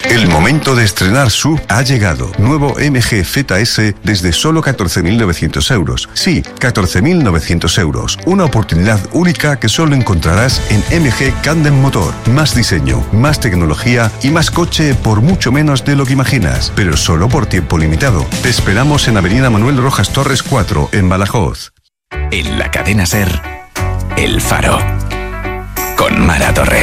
El momento de estrenar SUV ha llegado. Nuevo MG ZS desde solo 14.900 euros. Sí, 14.900 euros. Una oportunidad única que solo encontrarás en MG Candem Motor. Más diseño, más tecnología y más coche por mucho menos de lo que imaginas. Pero solo por tiempo limitado. Te esperamos en Avenida Manuel Rojas Torres 4, en Badajoz. En la cadena SER, El Faro. Con Mara Torres.